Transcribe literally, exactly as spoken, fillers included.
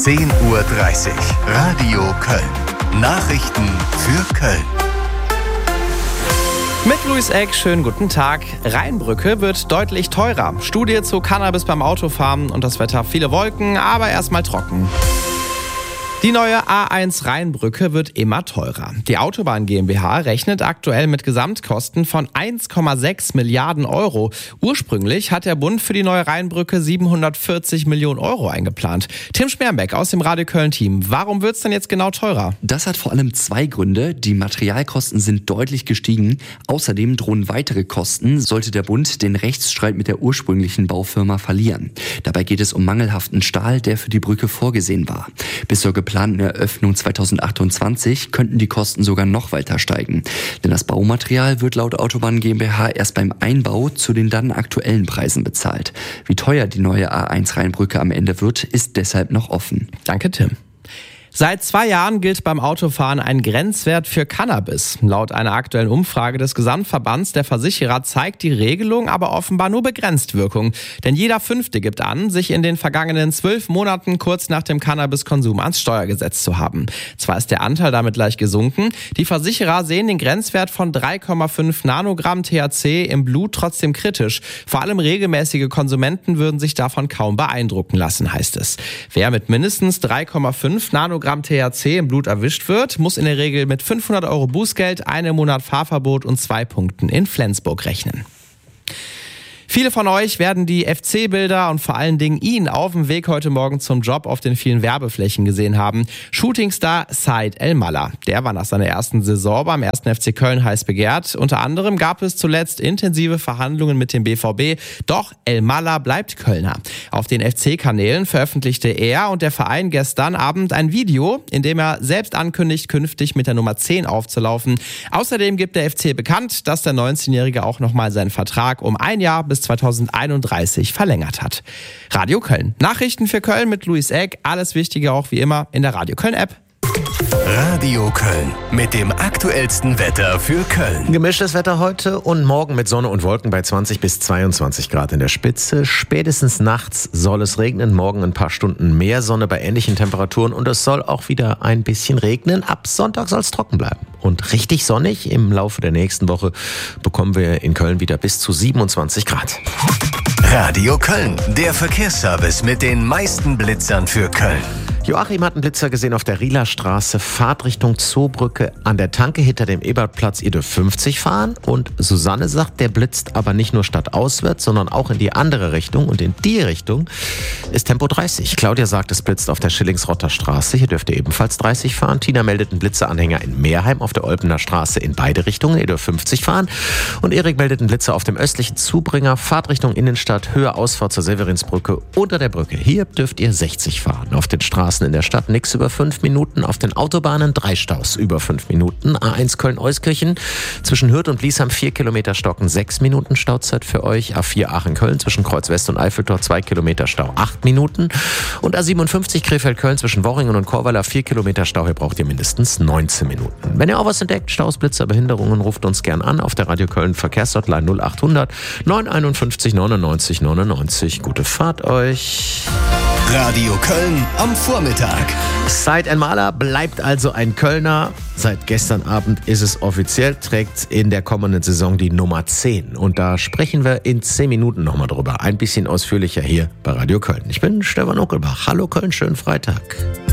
zehn Uhr dreißig. Radio Köln. Nachrichten für Köln. Mit Luis Eck, schönen guten Tag. Rheinbrücke wird deutlich teurer. Studie zu Cannabis beim Autofahren und das Wetter viele Wolken, aber erstmal trocken. Die neue A eins Rheinbrücke wird immer teurer. Die Autobahn GmbH rechnet aktuell mit Gesamtkosten von eins Komma sechs Milliarden Euro. Ursprünglich hat der Bund für die neue Rheinbrücke siebenhundertvierzig Millionen Euro eingeplant. Tim Spermbeck aus dem Radio Köln-Team. Warum wird es denn jetzt genau teurer? Das hat vor allem zwei Gründe. Die Materialkosten sind deutlich gestiegen. Außerdem drohen weitere Kosten, sollte der Bund den Rechtsstreit mit der ursprünglichen Baufirma verlieren. Dabei geht es um mangelhaften Stahl, der für die Brücke vorgesehen war. Bis zur geplanten Eröffnung zweitausendachtundzwanzig könnten die Kosten sogar noch weiter steigen. Denn das Baumaterial wird laut Autobahn GmbH erst beim Einbau zu den dann aktuellen Preisen bezahlt. Wie teuer die neue A eins Rheinbrücke am Ende wird, ist deshalb noch offen. Danke, Tim. Seit zwei Jahren gilt beim Autofahren ein Grenzwert für Cannabis. Laut einer aktuellen Umfrage des Gesamtverbands der Versicherer zeigt die Regelung aber offenbar nur begrenzt Wirkung. Denn jeder Fünfte gibt an, sich in den vergangenen zwölf Monaten kurz nach dem Cannabiskonsum ans Steuer gesetzt zu haben. Zwar ist der Anteil damit leicht gesunken, die Versicherer sehen den Grenzwert von drei Komma fünf Nanogramm T H C im Blut trotzdem kritisch. Vor allem regelmäßige Konsumenten würden sich davon kaum beeindrucken lassen, heißt es. Wer mit mindestens drei Komma fünf Nanogramm T H C im Blut erwischt wird, muss in der Regel mit fünfhundert Euro Bußgeld, einem Monat Fahrverbot und zwei Punkten in Flensburg rechnen. Viele von euch werden die F C-Bilder und vor allen Dingen ihn auf dem Weg heute Morgen zum Job auf den vielen Werbeflächen gesehen haben. Shootingstar Said El-Mallah. Der war nach seiner ersten Saison beim ersten F C Köln heiß begehrt. Unter anderem gab es zuletzt intensive Verhandlungen mit dem B V B. Doch El-Mallah bleibt Kölner. Auf den F C-Kanälen veröffentlichte er und der Verein gestern Abend ein Video, in dem er selbst ankündigt, künftig mit der Nummer zehn aufzulaufen. Außerdem gibt der F C bekannt, dass der neunzehnjährige auch nochmal seinen Vertrag um ein Jahr bis zweitausendeinunddreißig verlängert hat. Radio Köln. Nachrichten für Köln mit Luis Eck. Alles Wichtige auch wie immer in der Radio Köln App. Radio Köln mit dem aktuellsten Wetter für Köln. Gemischtes Wetter heute und morgen mit Sonne und Wolken bei zwanzig bis zweiundzwanzig Grad in der Spitze. Spätestens nachts soll es regnen, morgen ein paar Stunden mehr Sonne bei ähnlichen Temperaturen und es soll auch wieder ein bisschen regnen. Ab Sonntag soll es trocken bleiben und richtig sonnig. Im Laufe der nächsten Woche bekommen wir in Köln wieder bis zu siebenundzwanzig Grad. Radio Köln, der Verkehrsservice mit den meisten Blitzern für Köln. Joachim hat einen Blitzer gesehen auf der Rieler Straße, Fahrtrichtung Zoobrücke an der Tanke hinter dem Ebertplatz. Ihr dürft fünfzig fahren. Und Susanne sagt, der blitzt aber nicht nur stadtauswärts, sondern auch in die andere Richtung. Und in die Richtung ist Tempo dreißig. Claudia sagt, es blitzt auf der Schillingsrotter Straße. Hier dürft ihr ebenfalls dreißig fahren. Tina meldet einen Blitzeranhänger in Meerheim auf der Olpener Straße in beide Richtungen. Ihr dürft fünfzig fahren. Und Erik meldet einen Blitzer auf dem östlichen Zubringer, Fahrtrichtung Innenstadt, Höhe Ausfahrt zur Severinsbrücke unter der Brücke. Hier dürft ihr sechzig fahren. Auf den Straßen in der Stadt nix über fünf Minuten, auf den Autobahnen drei Staus über fünf Minuten. A eins Köln-Euskirchen zwischen Hürth und Bliesheim vier Kilometer Stocken, sechs Minuten Stauzeit für euch. A vier Aachen-Köln zwischen Kreuz West und Eiffeltor zwei Kilometer Stau, acht Minuten. Und A siebenundfünfzig Krefeld-Köln zwischen Worringen und Chorweiler vier Kilometer Stau, hier braucht ihr mindestens neunzehn Minuten. Wenn ihr auch was entdeckt, Staus, Blitzer, Behinderungen, ruft uns gern an auf der Radio Köln Verkehrshotline null achthundert neunhunderteinundfünfzig neunundneunzig neunundneunzig. Gute Fahrt euch. Radio Köln am Vormittag. Said El-Mallah bleibt also ein Kölner. Seit gestern Abend ist es offiziell, trägt in der kommenden Saison die Nummer zehn. Und da sprechen wir in zehn Minuten nochmal drüber. Ein bisschen ausführlicher hier bei Radio Köln. Ich bin Stefan Uckelbach. Hallo Köln, schönen Freitag.